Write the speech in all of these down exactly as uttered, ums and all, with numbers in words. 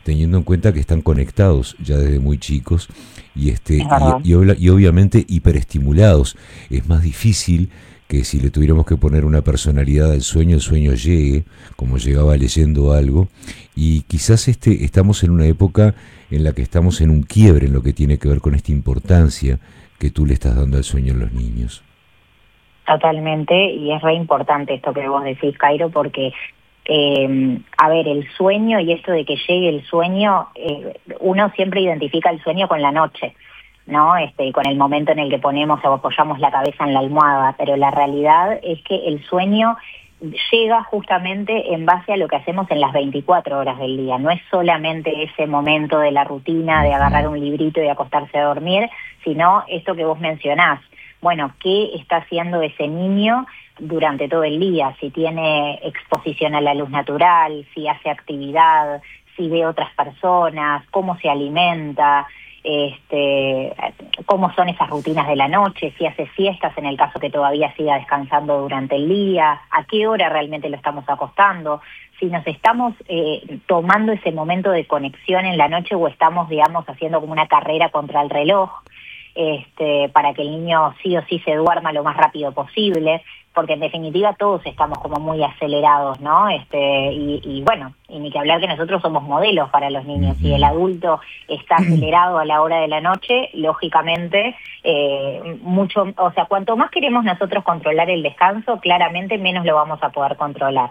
teniendo en cuenta que están conectados ya desde muy chicos y, este, Es verdad. y, y, obla- y obviamente hiperestimulados. Es más difícil que si le tuviéramos que poner una personalidad al sueño, el sueño llegue, como llegaba leyendo algo, y quizás este, estamos en una época en la que estamos en un quiebre en lo que tiene que ver con esta importancia que tú le estás dando al sueño a los niños. Totalmente, y es re importante esto que vos decís, Cairo, porque, eh, a ver, el sueño y esto de que llegue el sueño, eh, uno siempre identifica el sueño con la noche, ¿no? Este, con el momento en el que ponemos o apoyamos la cabeza en la almohada, pero la realidad es que el sueño llega justamente en base a lo que hacemos en las veinticuatro horas del día. No es solamente ese momento de la rutina de agarrar un librito y acostarse a dormir, sino esto que vos mencionás. Bueno, ¿qué está haciendo ese niño durante todo el día? Si tiene exposición a la luz natural, si hace actividad, si ve otras personas, cómo se alimenta, este, cómo son esas rutinas de la noche, si hace siestas en el caso que todavía siga descansando durante el día, a qué hora realmente lo estamos acostando, si nos estamos eh, tomando ese momento de conexión en la noche o estamos, digamos, haciendo como una carrera contra el reloj, este, para que el niño sí o sí se duerma lo más rápido posible, porque en definitiva todos estamos como muy acelerados, ¿no? Este, y, y bueno, y ni que hablar que nosotros somos modelos para los niños. Si el adulto está acelerado a la hora de la noche, lógicamente, eh, mucho, o sea, cuanto más queremos nosotros controlar el descanso, claramente menos lo vamos a poder controlar.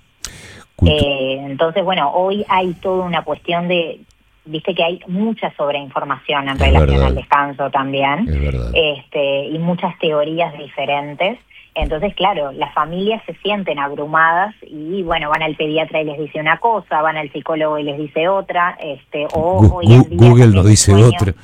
Eh, entonces, bueno, hoy hay toda una cuestión de, viste que hay mucha sobreinformación en Es relación verdad. al descanso también, Es verdad. este, y muchas teorías diferentes. Entonces, claro, las familias se sienten abrumadas y, bueno, van al pediatra y les dice una cosa, van al psicólogo y les dice otra, este, o Gu- hoy en Gu- día Google también nos el dice sueño- otra.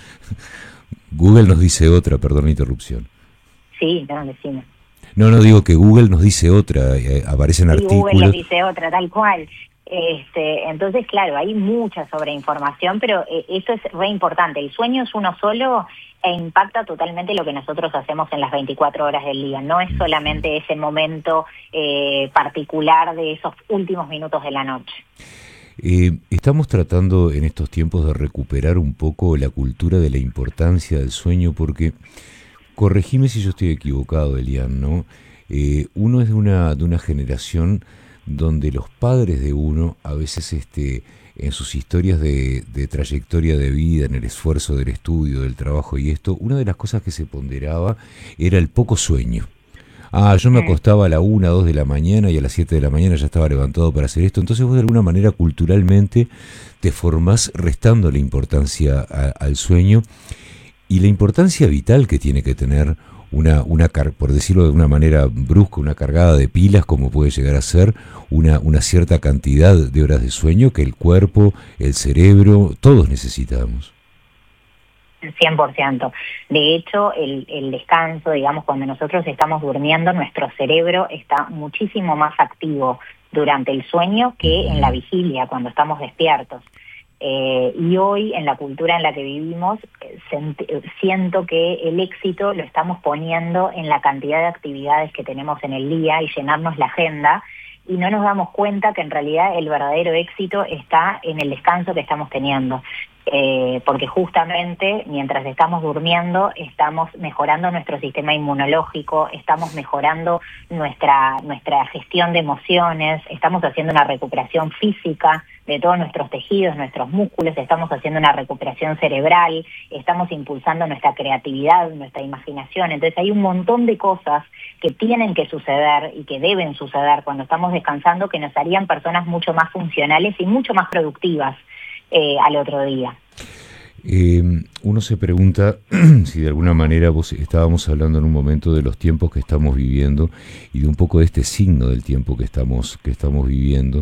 Google nos dice otra, perdón la interrupción. Sí, no, decime. No, no digo que Google nos dice otra, eh, aparecen Y Google les artículos. dice otra, tal cual. Este, entonces, claro, hay mucha sobreinformación, pero eh, eso es re importante. El sueño es uno solo e impacta totalmente lo que nosotros hacemos en las veinticuatro horas del día. No es solamente ese momento eh, particular de esos últimos minutos de la noche. Eh, estamos tratando en estos tiempos de recuperar un poco la cultura de la importancia del sueño, porque, corregime si yo estoy equivocado, Elian, ¿no? Eh, uno es de una, de una generación donde los padres de uno, a veces este, en sus historias de, de trayectoria de vida, en el esfuerzo del estudio, del trabajo y esto, una de las cosas que se ponderaba era el poco sueño. Ah, yo me acostaba a la una, dos de la mañana y a las siete de la mañana ya estaba levantado para hacer esto. Entonces vos de alguna manera culturalmente te formás restando la importancia a, al sueño y la importancia vital que tiene que tener una, una car por decirlo de una manera brusca, una cargada de pilas, como puede llegar a ser una, una cierta cantidad de horas de sueño que el cuerpo, el cerebro, todos necesitamos. cien por ciento. De hecho, el, el descanso, digamos, cuando nosotros estamos durmiendo, nuestro cerebro está muchísimo más activo durante el sueño que en la vigilia, cuando estamos despiertos. Eh, y hoy, en la cultura en la que vivimos, eh, siento que el éxito lo estamos poniendo en la cantidad de actividades que tenemos en el día y llenarnos la agenda, y no nos damos cuenta que en realidad el verdadero éxito está en el descanso que estamos teniendo. Eh, porque justamente mientras estamos durmiendo estamos mejorando nuestro sistema inmunológico, estamos mejorando nuestra, nuestra gestión de emociones, estamos haciendo una recuperación física de todos nuestros tejidos, nuestros músculos, estamos haciendo una recuperación cerebral, estamos impulsando nuestra creatividad, nuestra imaginación. Entonces hay un montón de cosas que tienen que suceder y que deben suceder cuando estamos descansando, que nos harían personas mucho más funcionales y mucho más productivas Eh, al otro día. Eh, uno se pregunta si de alguna manera vos estábamos hablando en un momento de los tiempos que estamos viviendo y de un poco de este signo del tiempo que estamos, que estamos viviendo,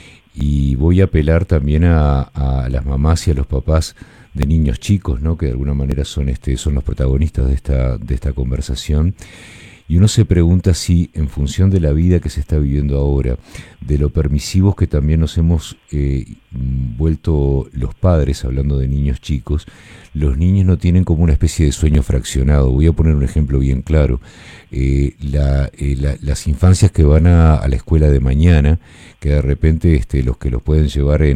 y voy a apelar también a, a las mamás y a los papás de niños chicos, ¿no? Que de alguna manera son, este, son los protagonistas de esta, de esta conversación. Y uno se pregunta si, en función de la vida que se está viviendo ahora, de lo permisivos que también nos hemos eh, vuelto los padres, hablando de niños chicos, los niños no tienen como una especie de sueño fraccionado. Voy a poner un ejemplo bien claro. Eh, la, eh, la, las infancias que van a, a la escuela de mañana, que de repente este, los que los pueden llevar en